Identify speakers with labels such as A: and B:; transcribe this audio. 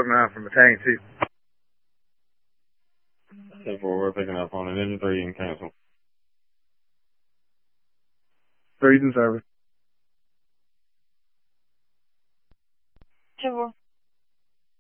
A: Smoke 9 from Battalion 2.
B: 10-4, we're picking up on an engine 3 and cancel.
A: 3's in service.
C: 10-4.